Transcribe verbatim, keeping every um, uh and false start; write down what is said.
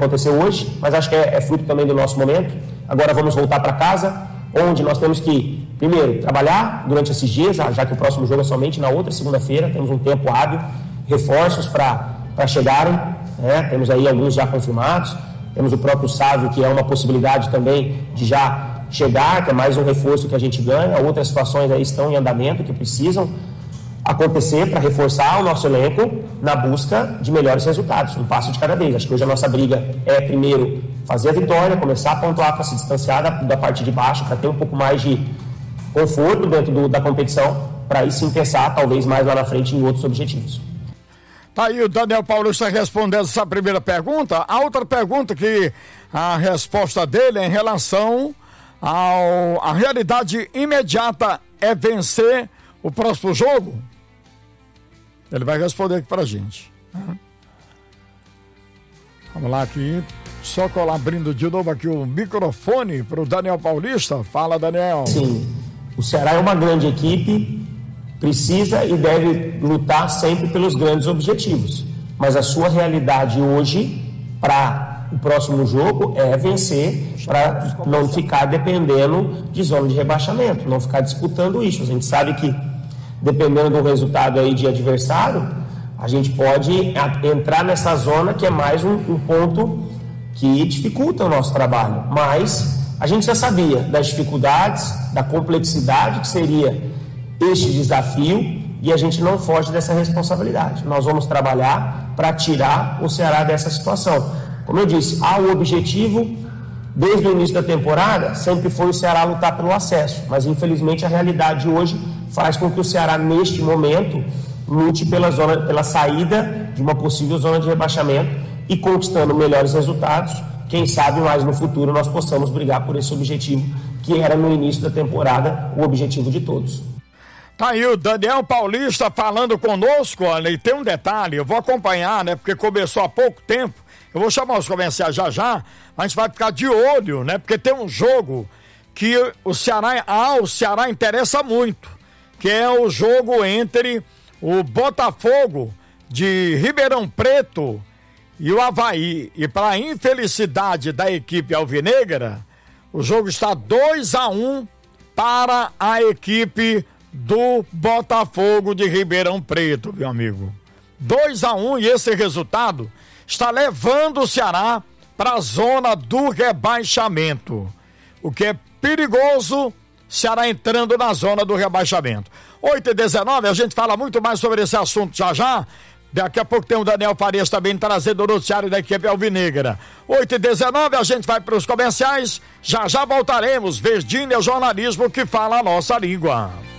aconteceu hoje, mas acho que é, é fruto também do nosso momento. Agora vamos voltar para casa, onde nós temos que, primeiro, trabalhar durante esses dias, já que o próximo jogo é somente na outra segunda-feira, temos um tempo hábil, reforços para chegarem, né? Temos aí alguns já confirmados, temos o próprio Sávio, que é uma possibilidade também de já chegar, que é mais um reforço que a gente ganha. Outras situações aí estão em andamento, que precisam acontecer para reforçar o nosso elenco na busca de melhores resultados, um passo de cada vez. Acho que hoje a nossa briga é, primeiro, fazer a vitória, começar a pontuar para se distanciar da, da parte de baixo, para ter um pouco mais de conforto dentro do, da competição, para aí sim pensar, talvez, mais lá na frente em outros objetivos. Tá aí o Daniel Paulista respondendo essa primeira pergunta. A outra pergunta, que a resposta dele é em relação ao... a realidade imediata é vencer o próximo jogo? Ele vai responder aqui pra gente. Vamos lá aqui. Só colar, abrindo de novo aqui o microfone pro Daniel Paulista. Fala, Daniel. Sim, o Ceará é uma grande equipe, precisa e deve lutar sempre pelos grandes objetivos. Mas a sua realidade hoje, para o próximo jogo, é vencer, para não ficar dependendo de zona de rebaixamento, não ficar disputando isso. A gente sabe que, dependendo do resultado aí de adversário, a gente pode entrar nessa zona que é mais um, um ponto que dificulta o nosso trabalho. Mas a gente já sabia das dificuldades, da complexidade que seria este desafio, e a gente não foge dessa responsabilidade. Nós vamos trabalhar para tirar o Ceará dessa situação. Como eu disse, há o objetivo, desde o início da temporada, sempre foi o Ceará lutar pelo acesso, mas infelizmente a realidade hoje faz com que o Ceará, neste momento, lute pela, zona, pela saída de uma possível zona de rebaixamento e conquistando melhores resultados. Quem sabe mais no futuro nós possamos brigar por esse objetivo, que era no início da temporada o objetivo de todos. Tá aí o Daniel Paulista falando conosco, olha, e tem um detalhe, eu vou acompanhar, né, porque começou há pouco tempo, eu vou chamar os comerciais já já, a gente vai ficar de olho, né, porque tem um jogo que o Ceará, ah, o Ceará interessa muito, que é o jogo entre o Botafogo de Ribeirão Preto e o Avaí, e para a infelicidade da equipe alvinegra, o jogo está dois a um para a equipe do Botafogo de Ribeirão Preto, meu amigo. dois a um, e esse resultado está levando o Ceará para a zona do rebaixamento, o que é perigoso. Ceará entrando na zona do rebaixamento. oito e dezenove, a gente fala muito mais sobre esse assunto já já. Daqui a pouco tem o Daniel Farias também trazendo o noticiário da equipe alvinegra. oito e dezenove, a gente vai para os comerciais. Já já voltaremos. Verdinha, jornalismo que fala a nossa língua.